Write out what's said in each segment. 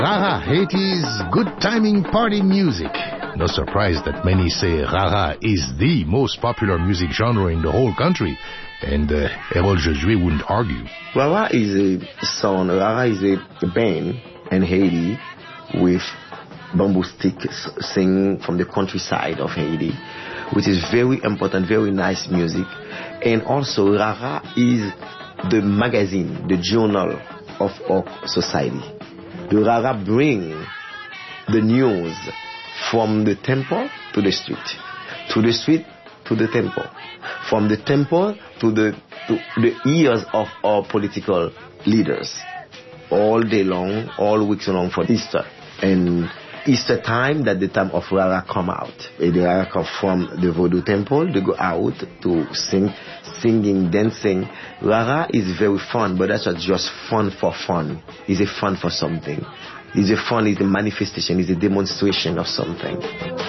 Rara, Haiti's good timing party music. No surprise that many say Rara is the most popular music genre in the whole country. And Errol Josué wouldn't argue. Rara is a band in Haiti with bamboo sticks singing from the countryside of Haiti, which is very important, very nice music. And also Rara is the magazine, the journal of our society. The Rara bring the news from the temple to the street, to the street to the temple, from the temple to the ears of our political leaders, all day long, all weeks long for Easter. And Easter time, that the time of Rara come out. The Rara come from the Vodou temple, they go out to singing, dancing. Rara is very fun, but that's not just fun for fun. It's a fun for something. It's a manifestation, it's a demonstration of something.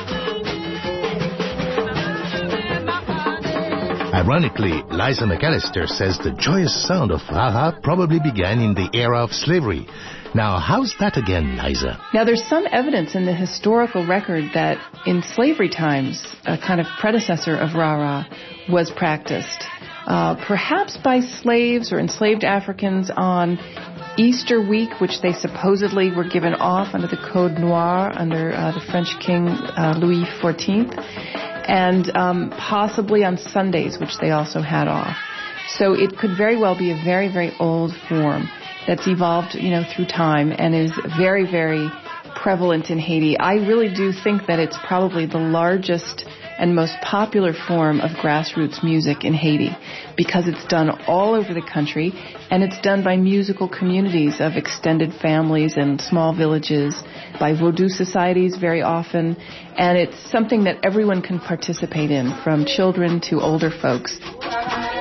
Ironically, Liza McAllister says the joyous sound of Rara probably began in the era of slavery. Now, how's that again, Liza? Now, there's some evidence in the historical record that in slavery times, a kind of predecessor of Rara was practiced, perhaps by slaves or enslaved Africans on Easter week, which they supposedly were given off under the Code Noir under the French King Louis XIV, and possibly on Sundays, which they also had off. So it could very well be a very, very old form that's evolved, through time and is very, very prevalent in Haiti. I really do think that it's probably the largest and most popular form of grassroots music in Haiti because it's done all over the country and it's done by musical communities of extended families and small villages, by Vodou societies very often, and it's something that everyone can participate in, from children to older folks.